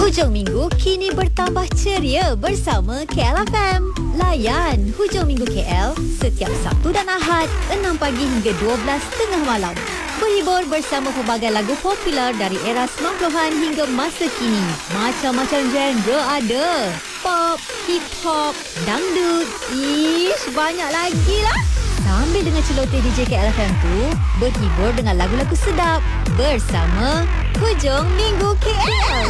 Hujung minggu kini bertambah ceria bersama KLFM. Layan Hujung Minggu KL setiap Sabtu dan Ahad 6 pagi hingga 12 tengah malam. Berhibur bersama pelbagai lagu popular dari era 90-an hingga masa kini. Macam-macam genre ada. Pop, hip hop, dangdut, banyak lagi lah. Sambil dengan celoteh DJ KLFM tu, berhibur dengan lagu-lagu sedap bersama Hujung Minggu KL.